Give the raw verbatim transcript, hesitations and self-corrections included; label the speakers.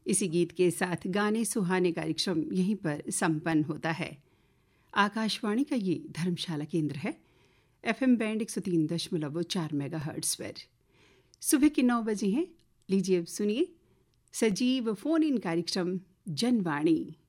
Speaker 1: इसी गीत के साथ गाने सुहाने कार्यक्रम यहीं पर संपन्न होता है। आकाशवाणी का ये धर्मशाला केंद्र है, एफएम बैंड एक सौ तीन दशमलव चार मेगा हर्ट्ज पर। सुबह के नौ बजे हैं। लीजिए अब सुनिए सजीव फोन इन कार्यक्रम जनवाणी।